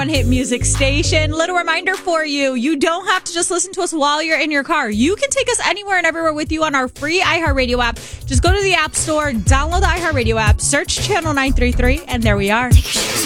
on Hit Music Station. Little reminder for you, you don't have to just listen to us while you're in your car. You can take us anywhere and everywhere with you on our free iHeartRadio app. Just go to the App Store, download the iHeartRadio app, search Channel 933, and there we are. Take your shoes